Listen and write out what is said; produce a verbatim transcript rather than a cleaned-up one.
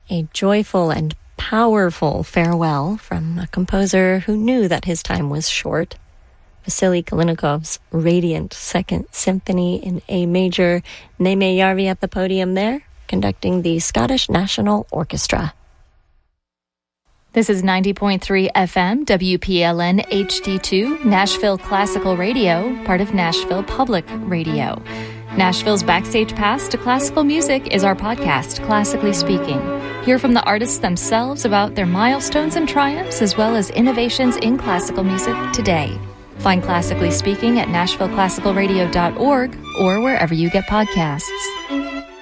A joyful and powerful farewell from a composer who knew that his time was short. Vasily Kalinikov's radiant Second Symphony in A major. Neeme Järvi at the podium there, conducting the Scottish National Orchestra. This is ninety point three F M, W P L N H D two, Nashville Classical Radio, part of Nashville Public Radio. Nashville's Backstage Pass to Classical Music is our podcast, Classically Speaking. Hear from the artists themselves about their milestones and triumphs, as well as innovations in classical music today. Find Classically Speaking at nashville classical radio dot org or wherever you get podcasts.